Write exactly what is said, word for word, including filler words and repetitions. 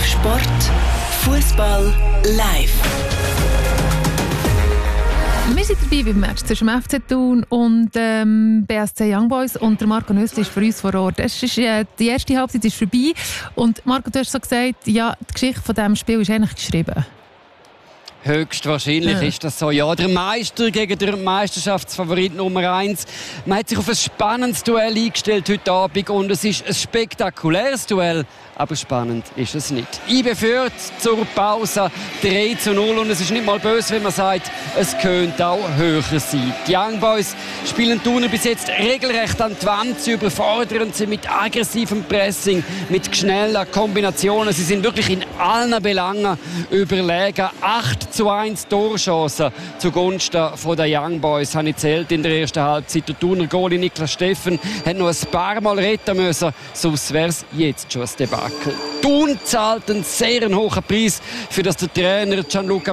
Sport, Fußball live. Wir sind dabei beim Match zwischen F C Thun und ähm, B S C Young Boys und der Marco Nüssli ist für uns vor Ort. Es ist, äh, die erste Halbzeit ist vorbei und Marco, du hast so gesagt, ja, die Geschichte von diesem Spiel ist eigentlich geschrieben. Höchstwahrscheinlich ja. ist das so. Ja, der Meister gegen den Meisterschaftsfavorit Nummer eins. Man hat sich auf ein spannendes Duell eingestellt heute Abend und es ist ein spektakuläres Duell, aber spannend ist es nicht. I B führt zur Pause drei zu null und es ist nicht mal böse, wenn man sagt, es könnte auch höher sein. Die Young Boys spielen Thuner bis jetzt regelrecht an die Wand. Sie überfordern sie mit aggressivem Pressing, mit schnellen Kombinationen. Sie sind wirklich in allen Belangen überlegen. Acht zu eins Torchancen zugunsten der Young Boys habe ich gezählt in der ersten Halbzeit. Der Thuner Goalie Niklas Steffen hat noch ein paar Mal retten müssen, sonst wäre es jetzt schon ein Debakel. Thun zahlt einen sehr hohen Preis, für das der Trainer Gianluca